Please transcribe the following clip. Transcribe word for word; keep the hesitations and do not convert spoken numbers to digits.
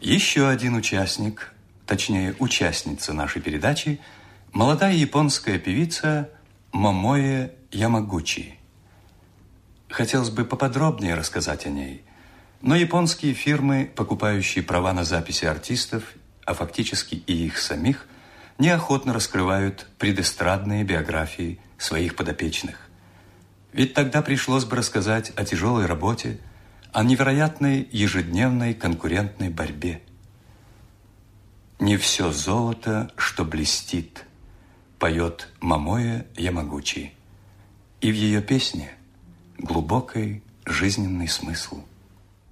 Еще один участник, точнее, участница нашей передачи, молодая японская певица Момое Ямагучи. Хотелось бы поподробнее рассказать о ней, но японские фирмы, покупающие права на записи артистов, а фактически и их самих, неохотно раскрывают предэстрадные биографии своих подопечных. Ведь тогда пришлось бы рассказать о тяжелой работе, о невероятной ежедневной конкурентной борьбе. «Не все золото, что блестит», поет Момое Ямагучи. И в ее песне глубокий жизненный смысл.